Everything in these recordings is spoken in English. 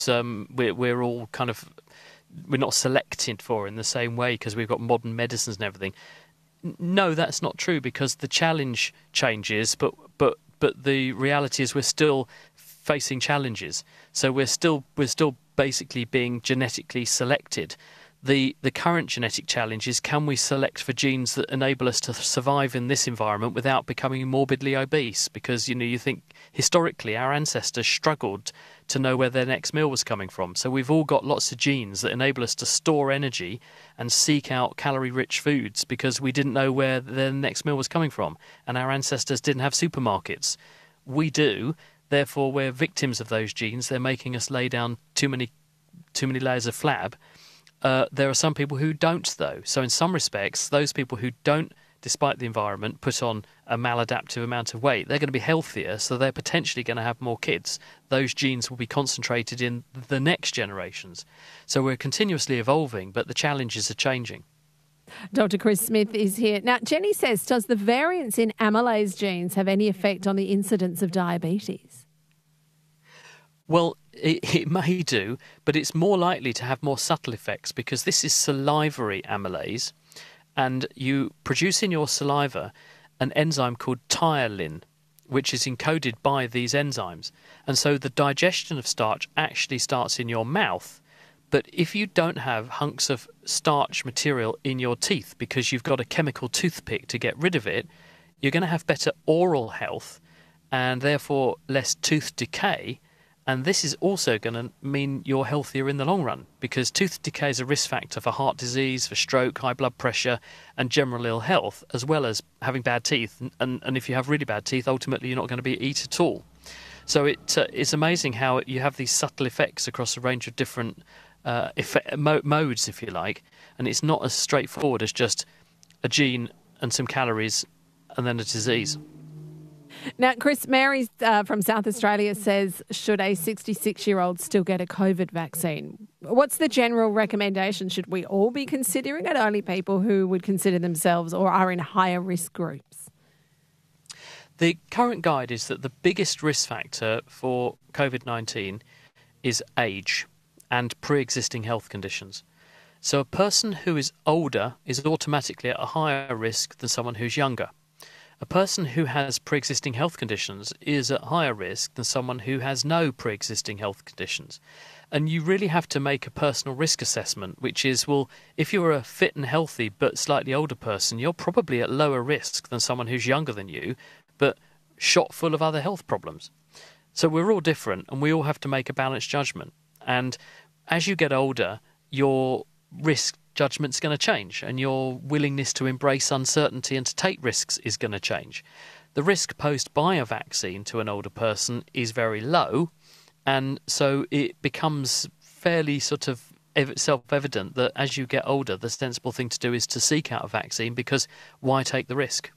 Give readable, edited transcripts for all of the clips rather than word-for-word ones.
we're all kind of, we're not selected for in the same way because we've got modern medicines and everything. No, that's not true, because the challenge changes, but the reality is we're still facing challenges. So we're still basically being genetically selected. The current genetic challenge is, can we select for genes that enable us to survive in this environment without becoming morbidly obese? Because, you think historically our ancestors struggled to know where their next meal was coming from. So we've all got lots of genes that enable us to store energy and seek out calorie-rich foods because we didn't know where their next meal was coming from. And our ancestors didn't have supermarkets. We do. Therefore, we're victims of those genes. They're making us lay down too many layers of flab. There are some people who don't, though. So in some respects, those people who don't, despite the environment, put on a maladaptive amount of weight, they're going to be healthier, so they're potentially going to have more kids. Those genes will be concentrated in the next generations. So we're continuously evolving, but the challenges are changing. Dr. Chris Smith is here. Now, Jenny says, does the variance in amylase genes have any effect on the incidence of diabetes? Well, it may do, but it's more likely to have more subtle effects because this is salivary amylase, and you produce in your saliva an enzyme called tyalin, which is encoded by these enzymes. And so the digestion of starch actually starts in your mouth. But if you don't have hunks of starch material in your teeth because you've got a chemical toothpick to get rid of it, you're going to have better oral health and therefore less tooth decay. And this is also going to mean you're healthier in the long run, because tooth decay is a risk factor for heart disease, for stroke, high blood pressure, and general ill health, as well as having bad teeth. And if you have really bad teeth, ultimately you're not going to eat at all. So it's amazing how you have these subtle effects across a range of different modes, if you like. And it's not as straightforward as just a gene and some calories and then a disease. Now, Chris, Mary from South Australia says, should a 66-year-old still get a COVID vaccine? What's the general recommendation? Should we all be considering it? Only people who would consider themselves or are in higher risk groups? The current guide is that the biggest risk factor for COVID-19 is age and pre-existing health conditions. So a person who is older is automatically at a higher risk than someone who's younger. A person who has pre-existing health conditions is at higher risk than someone who has no pre-existing health conditions. And you really have to make a personal risk assessment, which is, well, if you're a fit and healthy but slightly older person, you're probably at lower risk than someone who's younger than you, but shot full of other health problems. So we're all different, and we all have to make a balanced judgment. And as you get older, your risk judgment's going to change, and your willingness to embrace uncertainty and to take risks is going to change. The risk posed by a vaccine to an older person is very low, and so it becomes fairly sort of self-evident that as you get older, the sensible thing to do is to seek out a vaccine, because why take the risk?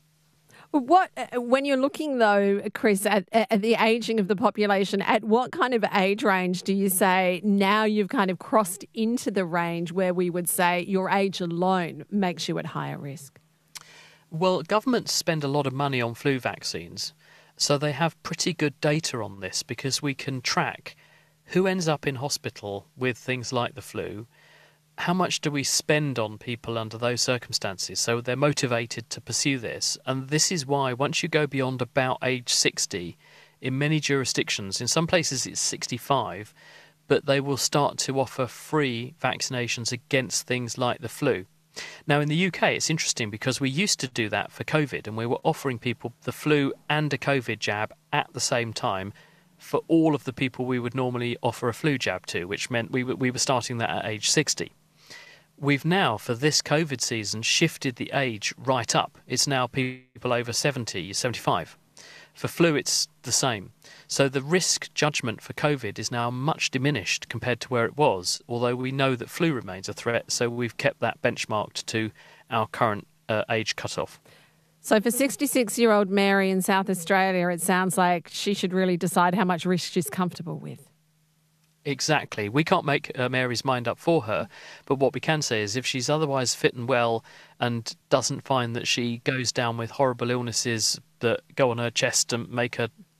When you're looking, though, Chris, at the ageing of the population, at what kind of age range do you say now you've kind of crossed into the range where we would say your age alone makes you at higher risk? Well, governments spend a lot of money on flu vaccines, so they have pretty good data on this, because we can track who ends up in hospital with things like the flu. How much do we spend on people under those circumstances? So they're motivated to pursue this. And this is why once you go beyond about age 60, in many jurisdictions, in some places it's 65, but they will start to offer free vaccinations against things like the flu. Now, in the UK, it's interesting because we used to do that for COVID, and we were offering people the flu and a COVID jab at the same time for all of the people we would normally offer a flu jab to, which meant we were starting that at age 60. We've now, for this COVID season, shifted the age right up. It's now people over 70, 75. For flu, it's the same. So the risk judgment for COVID is now much diminished compared to where it was, although we know that flu remains a threat, so we've kept that benchmarked to our current age cutoff. So for 66-year-old Mary in South Australia, it sounds like she should really decide how much risk she's comfortable with. Exactly. We can't make Mary's mind up for her, but what we can say is if she's otherwise fit and well and doesn't find that she goes down with horrible illnesses that go on her chest and make her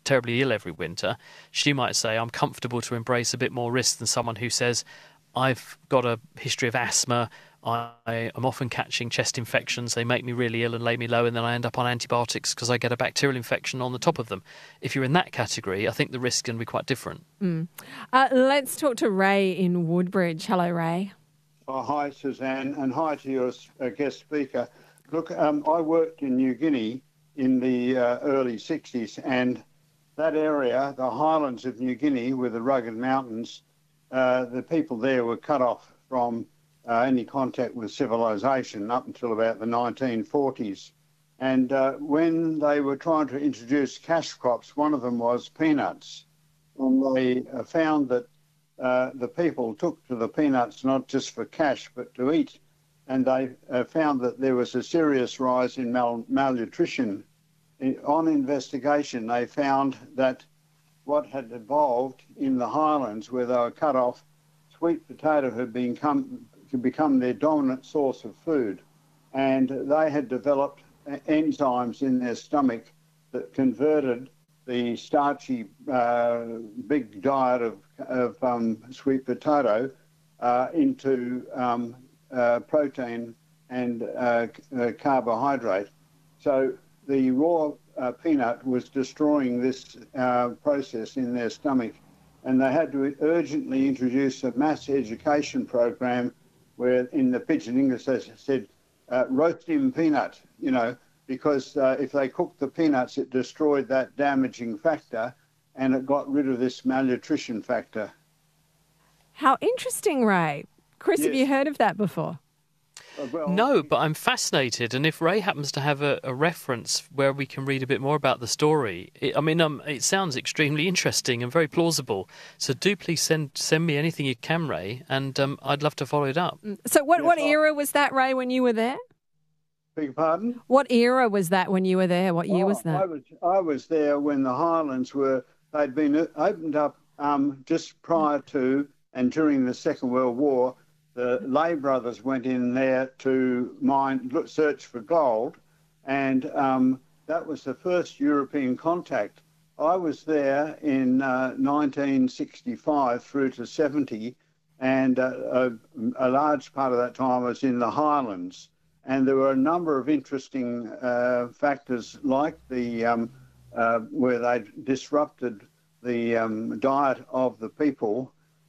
terribly ill every winter, she might say, I'm comfortable to embrace a bit more risk than someone who says, I've got a history of asthma, I'm often catching chest infections, they make me really ill and lay me low, and then I end up on antibiotics because I get a bacterial infection on the top of them. If you're in that category, I think the risk can be quite different. Let's talk to Ray in Woodbridge. Hello, Ray. Oh, hi, Suzanne, and hi to your guest speaker. Look, I worked in New Guinea in the early 60s, and that area, the highlands of New Guinea with the rugged mountains, the people there were cut off from any contact with civilization up until about the 1940s. And when they were trying to introduce cash crops, one of them was peanuts. And they found that the people took to the peanuts not just for cash, but to eat. And they found that there was a serious rise in malnutrition. On investigation, they found that what had evolved in the highlands where they were cut off, sweet potato had become their dominant source of food. And they had developed enzymes in their stomach that converted the starchy big diet of sweet potato into protein and carbohydrate. So the raw peanut was destroying this process in their stomach, and they had to urgently introduce a mass education program where in the Pidgin English they said, roast him peanut, because if they cooked the peanuts, it destroyed that damaging factor and it got rid of this malnutrition factor. How interesting, Ray. Chris, Yes. have you heard of that before? No, but I'm fascinated, and if Ray happens to have a reference where we can read a bit more about the story, it sounds extremely interesting and very plausible. So do please send me anything you can, Ray, and I'd love to follow it up. So what era was that, Ray, when you were there? Beg your pardon? What era was that when you were there? What year was that? I was there when the highlands they'd been opened up just prior to and during the Second World War. The Lay brothers went in there to search for gold, and that was the first European contact. I was there in 1965 through to 70, and a large part of that time I was in the highlands. And there were a number of interesting factors, like the where they disrupted the diet of the people,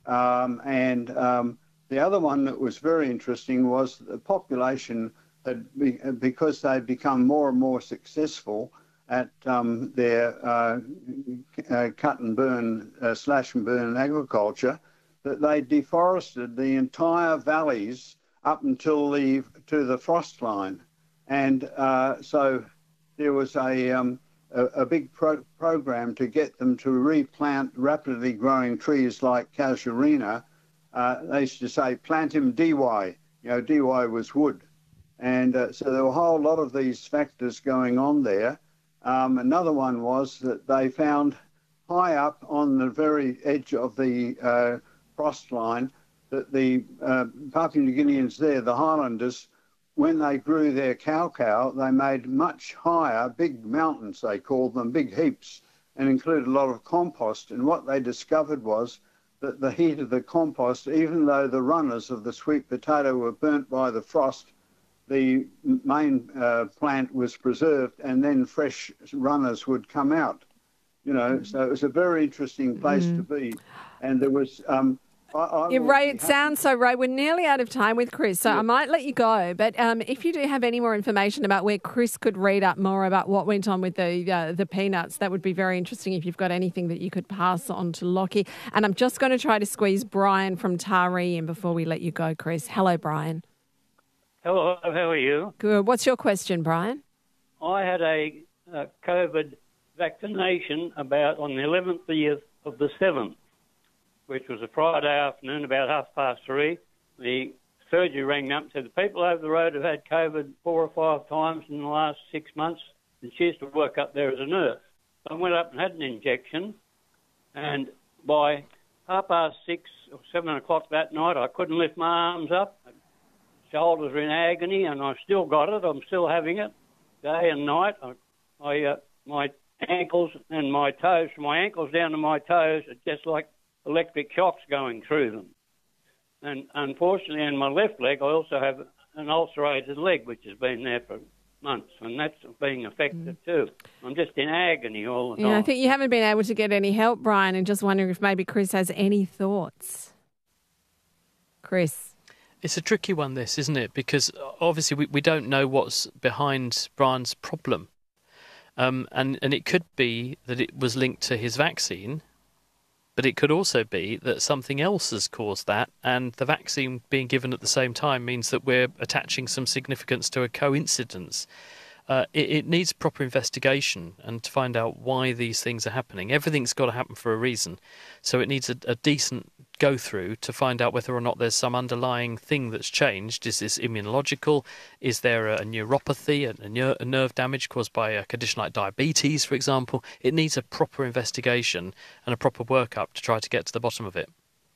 the other one that was very interesting was the population because they'd become more and more successful at their cut and burn, slash and burn agriculture, that they deforested the entire valleys up until to the frost line. And so there was a big program to get them to replant rapidly growing trees like casuarina. They used to say, plant him DY. DY was wood. And so there were a whole lot of these factors going on there. Another one was that they found high up on the very edge of the frost line that the Papua New Guineans there, the Highlanders, when they grew their cow, they made much higher, big mountains, they called them, big heaps, and included a lot of compost. And what they discovered was that the heat of the compost, even though the runners of the sweet potato were burnt by the frost, the main plant was preserved, and then fresh runners would come out. So it was a very interesting place to be. And there was... Ray, it sounds so, Ray. We're nearly out of time with Chris, so I might let you go. But if you do have any more information about where Chris could read up more about what went on with the peanuts, that would be very interesting if you've got anything that you could pass on to Lockie. And I'm just going to try to squeeze Brian from Taree in before we let you go, Chris. Hello, Brian. Hello, how are you? Good. What's your question, Brian? I had a COVID vaccination on the 11th of the 7th. Which was a Friday afternoon, about 3:30. The surgery rang up and said, the people over the road have had COVID 4 or 5 times in the last 6 months, and she used to work up there as a nurse. I went up and had an injection, and by 6:30 or 7 o'clock that night, I couldn't lift my arms up. My shoulders were in agony, and I've still got it. I'm still having it day and night. My ankles and my toes. From my ankles down to my toes, it's just like electric shocks going through them. And unfortunately, in my left leg, I also have an ulcerated leg, which has been there for months, and that's being affected too. I'm just in agony all the time. Yeah, I think you haven't been able to get any help, Brian, and just wondering if maybe Chris has any thoughts. Chris. It's a tricky one, this, isn't it? Because obviously we don't know what's behind Brian's problem. And it could be that it was linked to his vaccine, but it could also be that something else has caused that, and the vaccine being given at the same time means that we're attaching some significance to a coincidence. It needs proper investigation and to find out why these things are happening. Everything's got to happen for a reason. So it needs a decent go-through to find out whether or not there's some underlying thing that's changed. Is this immunological? Is there a neuropathy, a nerve damage caused by a condition like diabetes, for example? It needs a proper investigation and a proper workup to try to get to the bottom of it.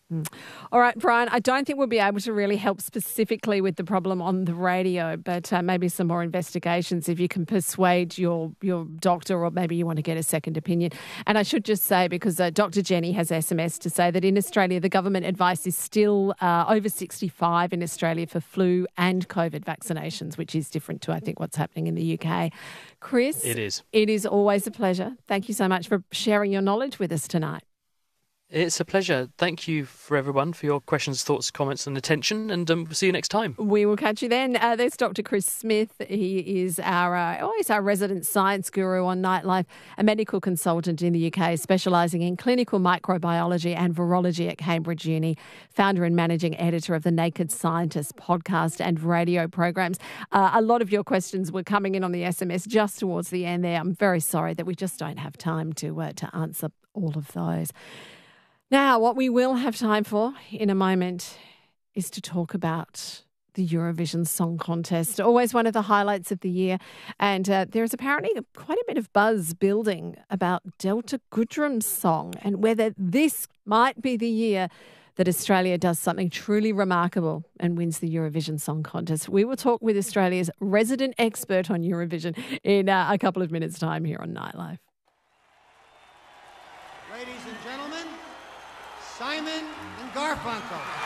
All right, Brian, I don't think we'll be able to really help specifically with the problem on the radio, but maybe some more investigations if you can persuade your doctor, or maybe you want to get a second opinion. And I should just say, because Dr. Jenny has SMS to say that in Australia, the government advice is still over 65 in Australia for flu and COVID vaccinations, which is different to, I think, what's happening in the UK. Chris? It is. It is always a pleasure. Thank you so much for sharing your knowledge with us tonight. It's a pleasure. Thank you for everyone for your questions, thoughts, comments and attention, and we'll see you next time. We will catch you then. There's Dr. Chris Smith. He is he's our resident science guru on Nightlife, a medical consultant in the UK specialising in clinical microbiology and virology at Cambridge Uni, founder and managing editor of the Naked Scientist podcast and radio programs. A lot of your questions were coming in on the SMS just towards the end there. I'm very sorry that we just don't have time to answer all of those. Now, what we will have time for in a moment is to talk about the Eurovision Song Contest, always one of the highlights of the year. And there is apparently quite a bit of buzz building about Delta Goodrem's song and whether this might be the year that Australia does something truly remarkable and wins the Eurovision Song Contest. We will talk with Australia's resident expert on Eurovision in a couple of minutes' time here on Nightlife. Ladies and gentlemen, Simon and Garfunkel.